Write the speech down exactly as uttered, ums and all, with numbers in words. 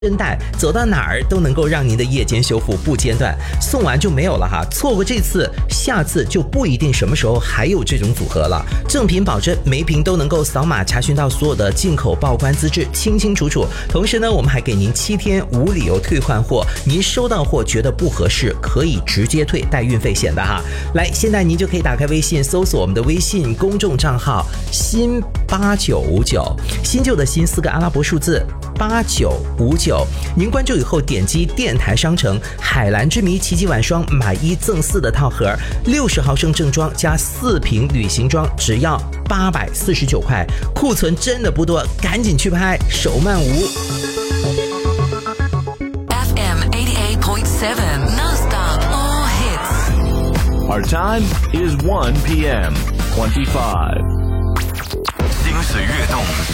真带，走到哪儿都能够让您的夜间修复不间断，送完就没有了哈。错过这次，下次就不一定什么时候还有这种组合了。正品保证，每瓶都能够扫码查询到所有的进口报关资质，清清楚楚。同时呢，我们还给您七天无理由退换货，您收到货觉得不合适，可以直接退，带运费险的哈。来，现在您就可以打开微信，搜索我们的微信公众账号新八九五九，新旧的新四个阿拉伯数字八九五九。您关注以后点击电台商城海蓝之谜奇迹晚霜买一赠四的套盒，六十毫升正装加四瓶旅行装，只要八百四十九块，库存真的不多，赶紧去拍，手慢无。 F M eighty-eight point seven non-stop all hits. Our time is one p m twenty-five. 心水跃动，